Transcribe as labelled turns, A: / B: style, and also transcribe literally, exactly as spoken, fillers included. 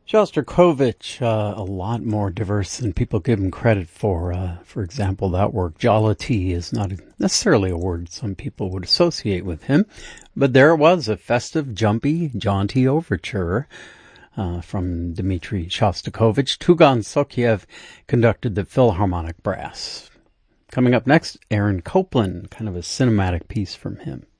A: Shostakovich, uh, a lot more diverse than people give him credit for. Uh, for example, that work, Jollity, is not necessarily a word some people would associate with him, but there it was, a festive, jumpy, jaunty overture uh, from Dmitri Shostakovich. Tugan Sokiev conducted the Philharmonic Brass. Coming up next, Aaron Copland, kind of a cinematic piece from him.